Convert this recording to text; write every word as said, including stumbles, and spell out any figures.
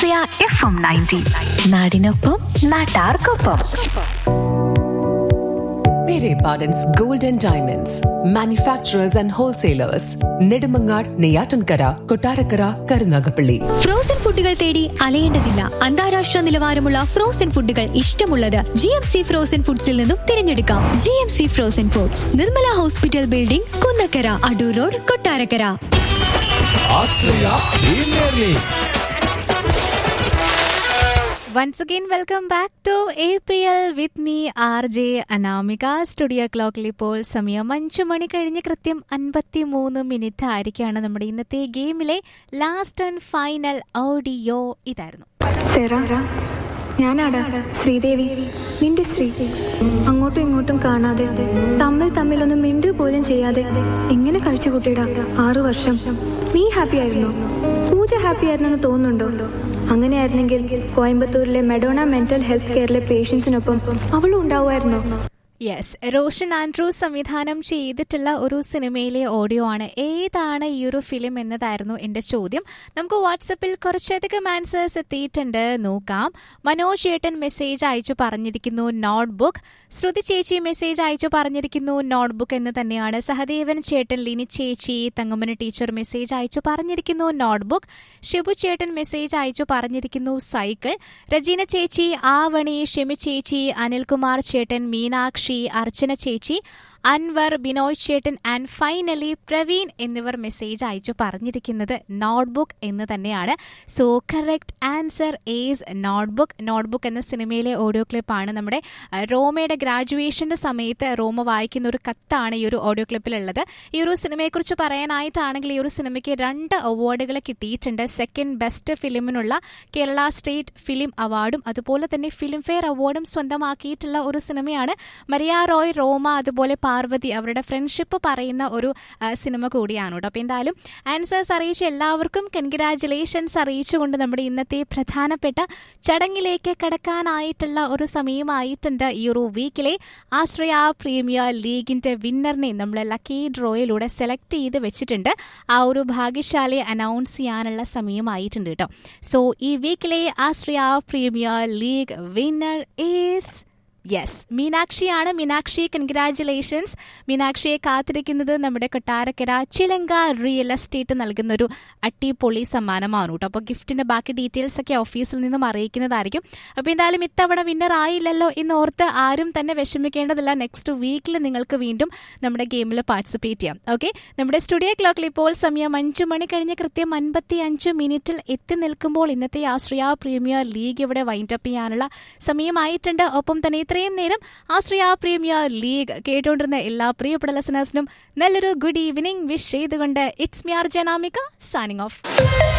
ആശ്രയ F M ninety, നാടിനൊപ്പം നാട്ടാർക്കൊപ്പം. Pere Pardon's Gold and Diamonds, manufacturers and wholesalers, Nedumangad, Neyyattinkara, Kottarakkara, Karunagappally. Frozen ഫുഡുകൾ തേടി അലയേണ്ടതില്ല. അന്താരാഷ്ട്ര നിലവാരമുള്ള ഫ്രോസൺ ഫുഡുകൾ ഇഷ്ടമുള്ളത് ജി എം സി ഫ്രോസൺ ഫുഡ്സിൽ നിന്നും തിരഞ്ഞെടുക്കാം. G M C frozen foods, Nirmala hospital building, Kunnakkara, Adoor road, Kottarakkara. Once again, welcome back to A P L with me, R J Anamika. Studio ക്ലോക്കിൽ ഇപ്പോൾ സമയം അഞ്ചു മണി കഴിഞ്ഞ് കൃത്യം അൻപത്തി മൂന്ന് മിനിറ്റ് ആയിരിക്കുകയാണ്. നമ്മുടെ ഇന്നത്തെ ഗെയിമിലെ ലാസ്റ്റ് ആൻഡ് ഫൈനൽ ഓഡിയോ ഇതായിരുന്നു. ഞാനാടാ ശ്രീദേവി, നിന്റെ ശ്രീ. അങ്ങോട്ടും ഇങ്ങോട്ടും കാണാതെ, തമ്മിൽ തമ്മിലൊന്നും മിണ്ടു പോലും ചെയ്യാതെ എങ്ങനെ കഴിച്ചു കൂട്ടിയിടാ ആറു വർഷം? നീ ഹാപ്പി ആയിരുന്നോ? പൂജ ഹാപ്പി ആയിരുന്നെന്ന് തോന്നുന്നുണ്ടോ? അങ്ങനെയായിരുന്നെങ്കിൽ കോയമ്പത്തൂരിലെ മെഡോണ മെന്റൽ ഹെൽത്ത് കെയറിലെ പേഷ്യൻസിനൊപ്പം അവളും ഉണ്ടാവുമായിരുന്നോ? യെസ്, റോഷൻ ആൻഡ്രൂസ് സംവിധാനം ചെയ്തിട്ടുള്ള ഒരു സിനിമയിലെ ഓഡിയോ ആണ്. ഏതാണ് ഈ ഒരു ഫിലിം എന്നതായിരുന്നു എൻ്റെ ചോദ്യം. നമുക്ക് വാട്സപ്പിൽ കുറച്ചധികം ആൻസേഴ്സ് എത്തിയിട്ടുണ്ട്, നോക്കാം. മനോജ് ചേട്ടൻ മെസ്സേജ് അയച്ചു പറഞ്ഞിരിക്കുന്നു നോട്ട് ബുക്ക്. ശ്രുതി ചേച്ചി മെസ്സേജ് അയച്ചു പറഞ്ഞിരിക്കുന്നു നോട്ട് ബുക്ക് എന്ന് തന്നെയാണ്. സഹദേവൻ ചേട്ടൻ, ലിനി ചേച്ചി, തങ്കമ്മന ടീച്ചർ മെസ്സേജ് അയച്ചു പറഞ്ഞിരിക്കുന്നു നോട്ട് ബുക്ക്. ഷിബു ചേട്ടൻ മെസ്സേജ് അയച്ചു പറഞ്ഞിരിക്കുന്നു സൈക്കിൾ. രജീന ചേച്ചി, ആവണി, ഷെമി ചേച്ചി, അനിൽകുമാർ ചേട്ടൻ, മീനാക്ഷി, അർച്ചന ചേച്ചി, അൻവർ, ബിനോയ് ചേട്ടൻ ആൻഡ് ഫൈനലി പ്രവീൺ എന്നിവർ മെസ്സേജ് അയച്ചു പറഞ്ഞിരിക്കുന്നത് നോട്ട്ബുക്ക് എന്ന് തന്നെയാണ്. So correct answer is notebook. Notebook എന്ന സിനിമയിലെ ഓഡിയോ ക്ലിപ്പാണ്. നമ്മുടെ റോമയുടെ ഗ്രാജുവേഷന്റെ സമയത്ത് റോമ വായിക്കുന്ന ഒരു കത്താണ് ഈ ഒരു ഓഡിയോ ക്ലിപ്പിലുള്ളത്. ഈ ഒരു സിനിമയെക്കുറിച്ച് പറയാനായിട്ടാണെങ്കിൽ ഈ ഒരു സിനിമയ്ക്ക് രണ്ട് അവാർഡുകൾ കിട്ടിയിട്ടുണ്ട്. Second best ഫിലിമിനുള്ള Kerala state film അവാർഡും അതുപോലെ തന്നെ ഫിലിം ഫെയർ അവാർഡും സ്വന്തമാക്കിയിട്ടുള്ള ഒരു സിനിമയാണ് മരിയ റോയ് റോമ, അതുപോലെ പാർവതി. അവരുടെ ഫ്രണ്ട്ഷിപ്പ് പറയുന്ന ഒരു സിനിമ കൂടിയാണ് കേട്ടോ. അപ്പോൾ എന്തായാലും ആൻസേഴ്സ് അറിയിച്ച എല്ലാവർക്കും കൺഗ്രാജുലേഷൻസ് അറിയിച്ചുകൊണ്ട് നമ്മുടെ ഇന്നത്തെ പ്രധാനപ്പെട്ട ചടങ്ങിലേക്ക് കടക്കാനായിട്ടുള്ള ഒരു സമയമായിട്ടുണ്ട്. ഈ ഒരു വീക്കിലെ ആശ്രയ പ്രീമിയർ ലീഗിന്റെ വിന്നറിനെ നമ്മൾ ലക്കി ഡ്രോയിലൂടെ സെലക്ട് ചെയ്ത് വെച്ചിട്ടുണ്ട്. ആ ഒരു ഭാഗ്യശാലി അനൗൺസ് ചെയ്യാനുള്ള സമയമായിട്ടുണ്ട് കേട്ടോ. സോ ഈ വീക്കിലെ ആശ്രയ premier league winner is yes മീനാക്ഷിയാണ്. Meenakshi, congratulations. മീനാക്ഷിയെ കാത്തിരിക്കുന്നത് നമ്മുടെ കൊട്ടാരക്കര ചിലങ്ക റിയൽ എസ്റ്റേറ്റ് നൽകുന്ന ഒരു അട്ടിപ്പൊളി സമ്മാനമാണ് കേട്ടോ. അപ്പോൾ ഗിഫ്റ്റിന്റെ ബാക്കി ഡീറ്റെയിൽസ് ഒക്കെ ഓഫീസിൽ നിന്നും അറിയിക്കുന്നതായിരിക്കും. അപ്പോൾ എന്തായാലും ഇത്തവണ വിന്നർ ആയില്ലല്ലോ എന്നോർത്ത് ആരും തന്നെ വിഷമിക്കേണ്ടതില്ല. നെക്സ്റ്റ് വീക്കിൽ നിങ്ങൾക്ക് വീണ്ടും നമ്മുടെ ഗെയിമിൽ പാർട്ടിസിപ്പേറ്റ് ചെയ്യാം. ഓക്കെ, നമ്മുടെ സ്റ്റുഡിയോ ക്ലോക്കിൽ ഇപ്പോൾ സമയം അഞ്ചു മണി കഴിഞ്ഞ് കൃത്യം അൻപത്തി അഞ്ച് മിനിറ്റിൽ എത്തി നിൽക്കുമ്പോൾ ഇന്നത്തെ ആശ്രയ പ്രീമിയർ ലീഗ് ഇവിടെ വൈൻഡപ്പ് ചെയ്യാനുള്ള സമയമായിട്ടുണ്ട്. ഒപ്പം തന്നെ ഇത്രയും നേരം ആശ്രയ പ്രീമിയർ ലീഗ് കേട്ടുകൊണ്ടിരുന്ന എല്ലാ പ്രിയപ്പെട്ട ലിസണേഴ്സിനും നല്ലൊരു ഗുഡ് ഈവനിങ് വിഷ് ചെയ്തുകൊണ്ട് it's me R J Anamika signing off.